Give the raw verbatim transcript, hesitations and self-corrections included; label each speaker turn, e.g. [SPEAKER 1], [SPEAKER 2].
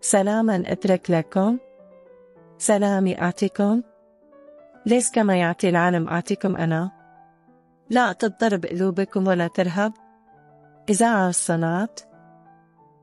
[SPEAKER 1] سلاما أترك لكم، سلامي أعطيكم، ليس كما يعطي العالم أعطيكم أنا. لا تضطرب قلوبكم ولا ترهب. إذاعة الصلاة.